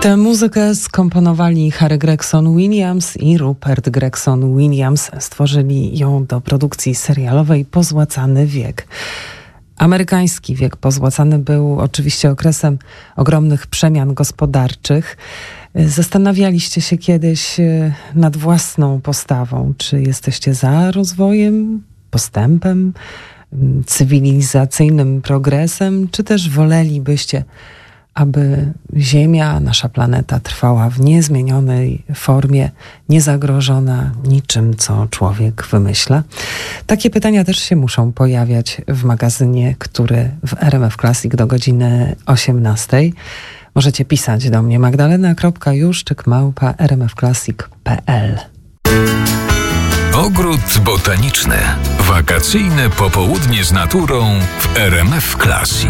Tę muzykę skomponowali Harry Gregson Williams i Rupert Gregson Williams. Stworzyli ją do produkcji serialowej Pozłacany wiek. Amerykański wiek pozłacany był oczywiście okresem ogromnych przemian gospodarczych. Zastanawialiście się kiedyś nad własną postawą? Czy jesteście za rozwojem, postępem, cywilizacyjnym progresem, czy też wolelibyście, aby Ziemia, nasza planeta, trwała w niezmienionej formie, niezagrożona niczym, co człowiek wymyśla? Takie pytania też się muszą pojawiać w magazynie, który w RMF Classic do godziny 18:00. Możecie pisać do mnie magdalena.juszczyk@rmfclassic.pl. Ogród botaniczny. Wakacyjne popołudnie z naturą w RMF Classic.